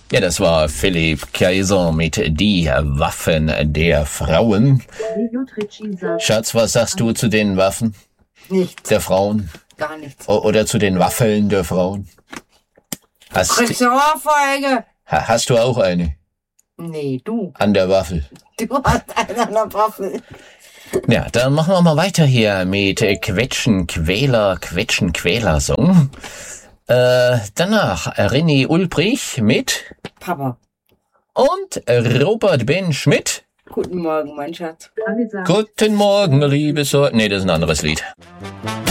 Ja, das war Philipp Kaiser mit Die Waffen der Frauen. Schatz, was sagst du zu den Waffen Nichts. der Frauen? Gar nichts. Oder zu den Waffeln der Frauen? Kriegst du Ohrfeige? Hast du auch eine Nee, du. an der Waffel? Du hast eine an der Waffel. Ja, dann machen wir mal weiter hier mit Quetschen Quäler Song. Danach René Ulbrich mit Papa. und Robert Ben Schmidt. Guten Morgen, mein Schatz. Guten Morgen, liebe Nee, das ist ein anderes Lied.